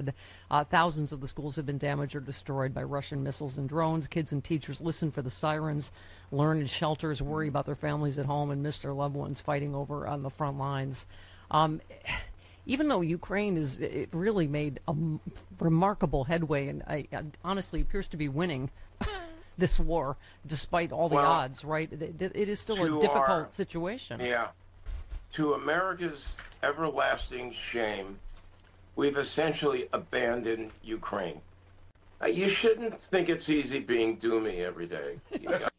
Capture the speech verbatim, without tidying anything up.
Uh, thousands of the schools have been damaged or destroyed by Russian missiles and drones. Kids and teachers listen for the sirens, learn in shelters, worry about their families at home, and miss their loved ones fighting over on the front lines. Um, even though Ukraine is, it really made a m- remarkable headway and I, I honestly appears to be winning this war, despite all the well, odds, right? It, it is still a difficult our, situation. Yeah. To America's everlasting shame, we've essentially abandoned Ukraine. Uh, you shouldn't think it's easy being doomy every day. You